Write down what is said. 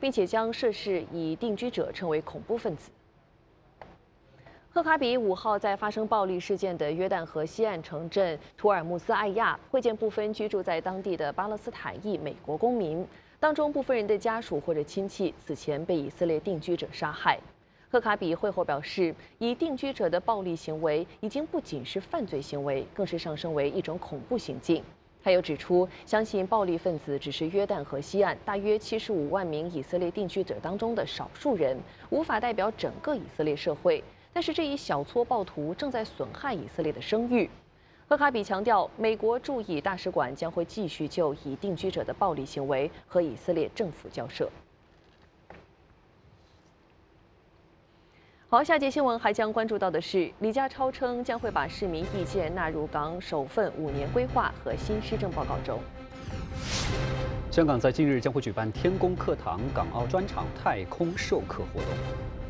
并且将涉事已定居者称为恐怖分子。赫卡比5号在发生暴力事件的约旦河西岸城镇图尔穆斯艾亚会见部分居住在当地的巴勒斯坦裔美国公民，当中部分人的家属或者亲戚此前被以色列定居者杀害。赫卡比会后表示，以定居者的暴力行为已经不仅是犯罪行为，更是上升为一种恐怖行径。他又指出，相信暴力分子只是约旦河西岸大约75万名以色列定居者当中的少数人，无法代表整个以色列社会。但是这一小撮暴徒正在损害以色列的声誉。赫卡比强调，美国驻以大使馆将会继续就已定居者的暴力行为和以色列政府交涉。好，下节新闻还将关注到的是，李家超称将会把市民意见纳入港首份5年规划和新施政报告中。 香港在近日将会举办天宫课堂港澳专场太空授课活动。